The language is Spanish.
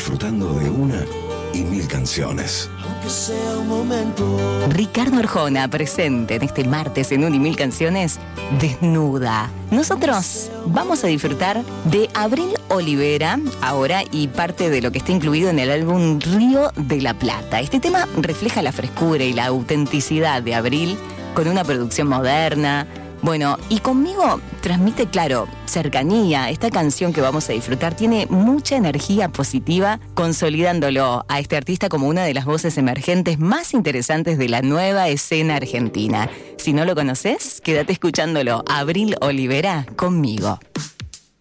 disfrutando de una y mil canciones. Aunque sea un momento. Ricardo Arjona, presente en este martes en Un y Mil Canciones, Desnuda. Nosotros vamos a disfrutar de Abril Olivera ahora y parte de lo que está incluido en el álbum Río de la Plata. Este tema refleja la frescura y la autenticidad de Abril con una producción moderna. Bueno, y conmigo transmite, claro, cercanía. Esta canción que vamos a disfrutar tiene mucha energía positiva, consolidándolo a este artista como una de las voces emergentes más interesantes de la nueva escena argentina. Si no lo conoces, quédate escuchándolo. Abril Olivera, conmigo.